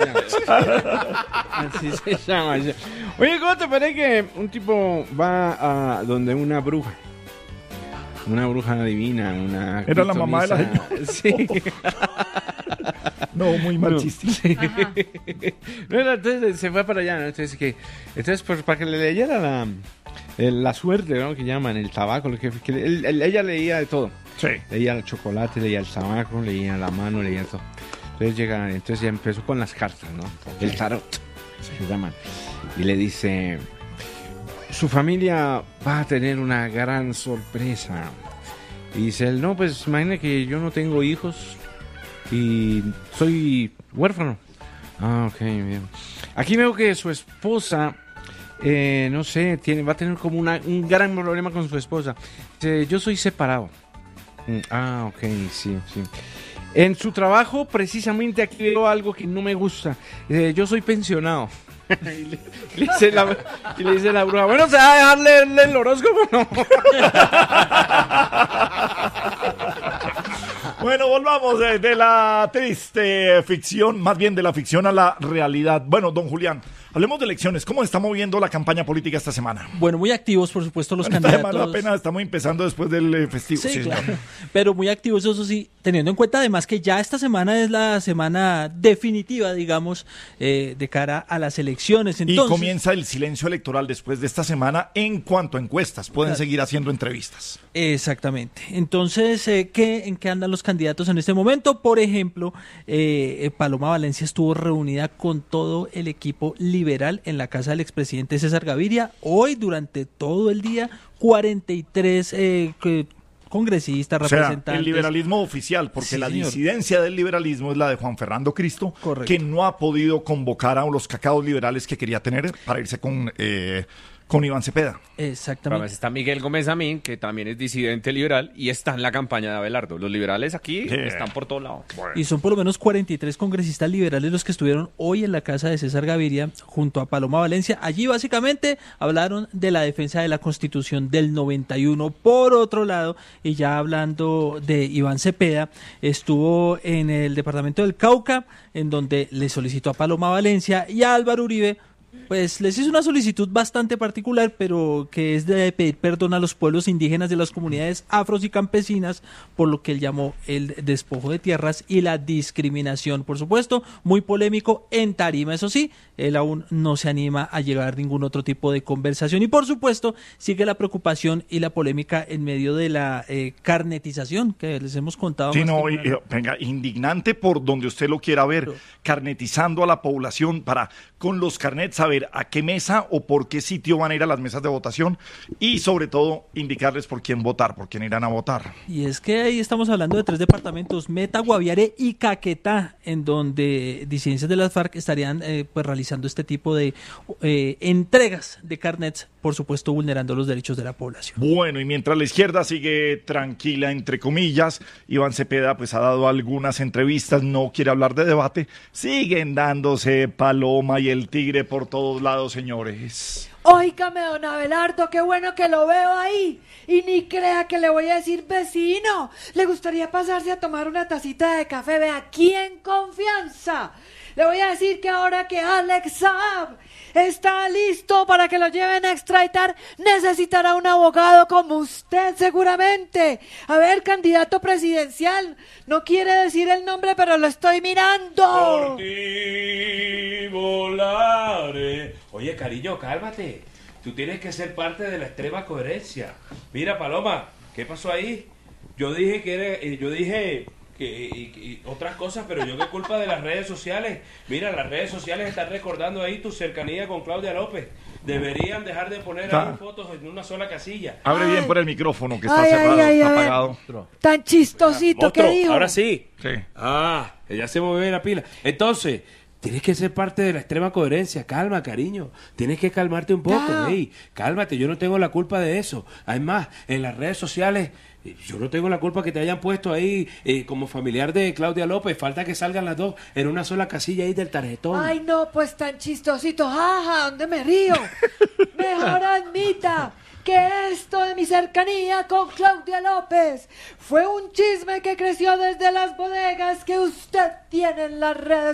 Así se llama. Oye, ¿cómo te parece que un tipo va a donde una bruja divina, una... Era la mamá de la señora. Sí. No, muy mal chiste. Sí. No, entonces se fue para allá, ¿no? Entonces pues, para que le leyera la suerte, ¿no? Que llaman, el tabaco, ella leía de todo. Sí. Leía el chocolate, leía el tabaco, leía la mano, leía todo. Entonces ya empezó con las cartas, ¿no? El tarot, se llaman. Y le dice, su familia va a tener una gran sorpresa. Y dice él, no, pues imagina que yo no tengo hijos y soy huérfano. Ah, ok, bien. Aquí veo que su esposa, no sé, va a tener como un gran problema con su esposa. Dice, yo soy separado. Ah, ok, sí. En su trabajo, precisamente aquí veo algo que no me gusta. Yo soy pensionado. Y le dice la bruja, bueno, ¿se va a dejar leerle el horóscopo o no? Bueno, volvamos de la triste ficción, más bien de la ficción a la realidad. Bueno, don Julián, hablemos de elecciones. ¿Cómo está moviendo la campaña política esta semana? Bueno, muy activos, por supuesto, los Esta candidatos. semana apenas estamos empezando después del festivo. Sí, claro. Pero muy activos, eso sí, teniendo en cuenta además que ya esta semana es la semana definitiva, digamos, de cara a las elecciones. Entonces, y comienza el silencio electoral después de esta semana en cuanto a encuestas. Pueden seguir haciendo entrevistas. Exactamente. Entonces, ¿en qué andan los candidatos en este momento? Por ejemplo, Paloma Valencia estuvo reunida con todo el equipo liberal en la casa del expresidente César Gaviria. Hoy, durante todo el día, 43 congresistas, representantes. El liberalismo oficial, porque Sí, la señor. disidencia del liberalismo es la de Juan Fernando Cristo, Correcto. que no ha podido convocar a los cacaos liberales que quería tener para irse con Iván Cepeda. Exactamente. Además está Miguel Gómez Amín, que también es disidente liberal y está en la campaña de Abelardo. Los liberales aquí están por todos lados. Y son por lo menos 43 congresistas liberales los que estuvieron hoy en la casa de César Gaviria junto a Paloma Valencia. Allí básicamente hablaron de la defensa de la Constitución del 91. Por otro lado, y ya hablando de Iván Cepeda, estuvo en el departamento del Cauca, en donde le solicitó a Paloma Valencia y a Álvaro Uribe, pues les hizo una solicitud bastante particular, pero que es de pedir perdón a los pueblos indígenas de las comunidades afros y campesinas por lo que él llamó el despojo de tierras y la discriminación. Por supuesto, muy polémico en tarima, eso sí, él aún no se anima a llegar a ningún otro tipo de conversación y por supuesto sigue la preocupación y la polémica en medio de la carnetización que les hemos contado. Sí, no, venga, indignante por donde usted lo quiera ver, carnetizando a la población para con los carnets saber a qué mesa o por qué sitio van a ir a las mesas de votación y sobre todo indicarles por quién votar, por quién irán a votar. Y es que ahí estamos hablando de 3 departamentos, Meta, Guaviare y Caquetá, en donde disidencias de las FARC estarían pues realizando este tipo de entregas de carnets, por supuesto vulnerando los derechos de la población. Bueno, y mientras la izquierda sigue tranquila, entre comillas, Iván Cepeda pues ha dado algunas entrevistas, no quiere hablar de debate, siguen dándose Paloma y el tigre por todos lados, señores. Óigame, don Abelardo, qué bueno que lo veo ahí. Y ni crea que le voy a decir vecino. ¿Le gustaría pasarse a tomar una tacita de café? Ve aquí en confianza. Le voy a decir que ahora que Alex Saab está listo para que lo lleven a extraditar, necesitará un abogado como usted seguramente. A ver, candidato presidencial, no quiere decir el nombre, pero lo estoy mirando. Por ti volaré. Oye, cariño, cálmate. Tú tienes que ser parte de la extrema coherencia. Mira, Paloma, ¿qué pasó ahí? Yo dije que otras cosas, pero yo qué culpa de las redes sociales. Mira, las redes sociales están recordando ahí tu cercanía con Claudia López. Deberían dejar de poner ahí fotos en una sola casilla. Abre bien por el micrófono que está cerrado, está apagado. Tan chistosito que dijo. Ahora sí. Sí. Ah, ella se mueve la pila. Entonces, tienes que ser parte de la extrema coherencia. Calma, cariño. Tienes que calmarte un poco. Hey, cálmate, yo no tengo la culpa de eso. Además, en las redes sociales, yo no tengo la culpa que te hayan puesto ahí como familiar de Claudia López. Falta que salgan las dos en una sola casilla ahí del tarjetón. Ay, no, pues tan chistosito. Jaja, ¿dónde me río? Mejor admita que esto de mi cercanía con Claudia López fue un chisme que creció desde las bodegas que usted tiene en las redes